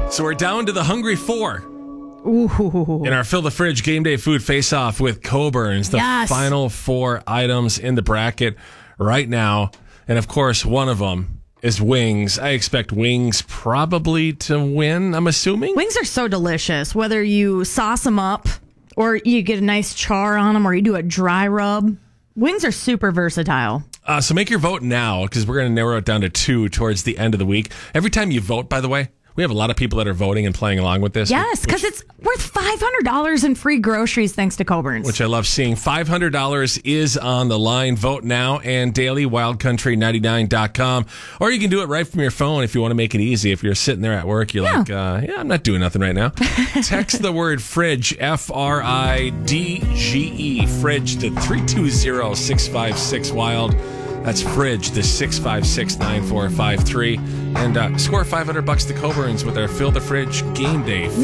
So we're down to the Hungry Four. Ooh. In our Fill the Fridge Game Day Food Face-Off with Coborn's, the final 4 items in the bracket right now. And, of course, one of them is wings. I expect wings probably to win, I'm assuming. Wings are so delicious, whether you sauce them up or you get a nice char on them or you do a dry rub. Wings are super versatile. So make your vote now, because we're going to narrow it down to 2 towards the end of the week. Every time you vote, by the way, we have a lot of people that are voting and playing along with this. Yes, because it's worth $500 in free groceries thanks to Coburn's. Which I love seeing. $500 is on the line. Vote now and daily, wildcountry99.com. Or you can do it right from your phone if you want to make it easy. If you're sitting there at work, you're like, I'm not doing nothing right now. Text the word fridge, FRIDGE, fridge to 320-656-WILD. That's fridge to 656-9453. And score $500 to Coburn's with our Fill the Fridge Game Day